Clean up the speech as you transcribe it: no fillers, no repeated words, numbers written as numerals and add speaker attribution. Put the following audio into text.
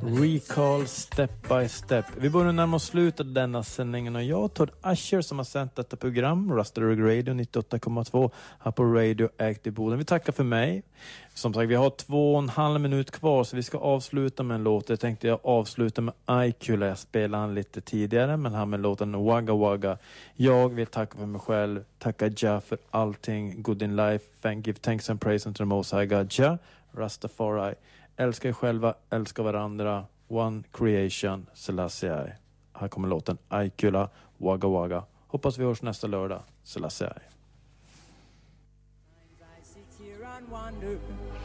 Speaker 1: Recall Step by Step. Vi börjar närma oss slutet denna sändningen och jag Todd Asher som har sänt detta program Rusty Rug Radio 98,2 här på Radio Active Boden. Vi tackar för mig. Som sagt, vi har 2,5 minut kvar så vi ska avsluta med en låt. Jag tänkte jag avsluta med Aikula. Jag spelade han lite tidigare men här med låten Wagga Wagga. Jag vill tacka för mig själv. Tacka Jah för allting good in life. Give thanks and praise unto the most high God Jah, Rastafari. Älska er själva, älska varandra. One creation, Selassie. Här kommer låten Aikula, Wagga Wagga. Hoppas vi hörs nästa lördag. Selassie.
Speaker 2: I sit here and wonder